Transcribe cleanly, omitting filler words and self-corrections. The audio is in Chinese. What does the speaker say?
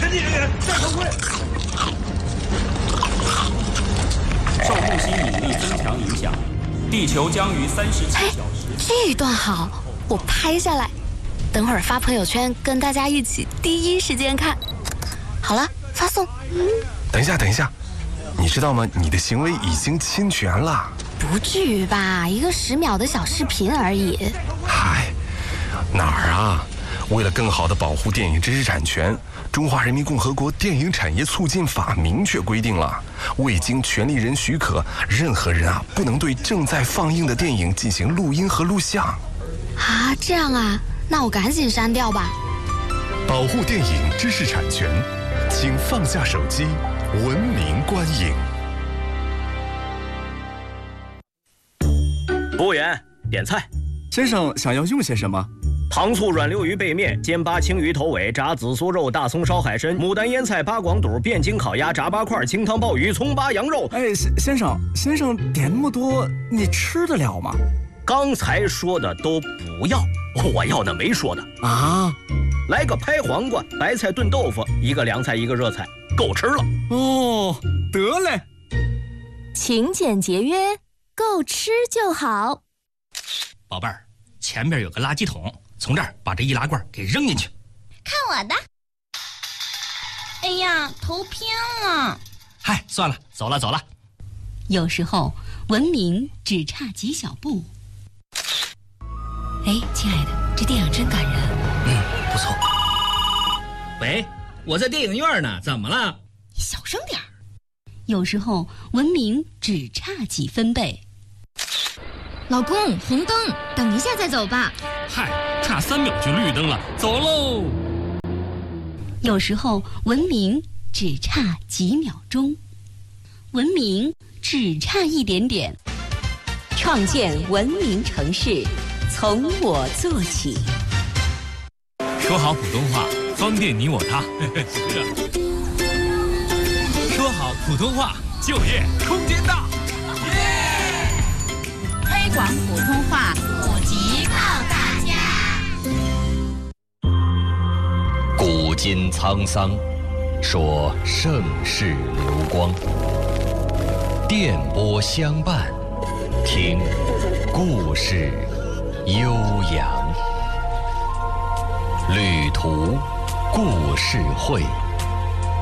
赶紧戴头盔。 受木星引力增强影响，地球将于37小时。 这段好，我拍下来，等会儿发朋友圈，跟大家一起第一时间看。好了，发送。 等一下，你知道吗？你的行为已经侵权了。 不至于吧？一个10秒的小视频而已。 嗨，哪儿啊？为了更好地保护电影知识产权，中华人民共和国电影产业促进法明确规定了，未经权利人许可，任何人不能对正在放映的电影进行录音和录像。 啊，这样啊？那我赶紧删掉吧。 保护电影知识产权，请放下手机，文明观影。 服务员，点菜。 先生想要用些什么？ 糖醋软溜鱼背面、煎巴青鱼头尾、炸紫苏肉、大葱烧海参、牡丹腌菜、八广肚、汴京烤鸭、炸八块、清汤鲍鱼、葱巴羊肉。 哎，先生点那么多，你吃得了吗？ 刚才说的都不要，我要那没说的啊。 来个拍黄瓜、白菜炖豆腐，一个凉菜一个热菜，够吃了。 哦，得嘞。 勤俭节约，够吃就好。 宝贝儿，前边有个垃圾桶，从这儿把这易拉罐给扔进去。 看我的！哎呀，头偏了。 嗨，算了，走了。 有时候文明只差几小步。哎，亲爱的，这电影真感人。 不错。喂，我在电影院呢，怎么了？ 小声点儿。 有时候文明只差几分贝。 老公，红灯，等一下再走吧。 嗨，差3秒就绿灯了，走喽。 有时候文明只差几秒钟，文明只差一点点。创建文明城市，从我做起。 说好普通话，方便你我他。说好普通话，就业空间大。 推广普通话，普及靠大家。 古今沧桑，说盛世流光。电波相伴，听故事悠扬。旅途故事会。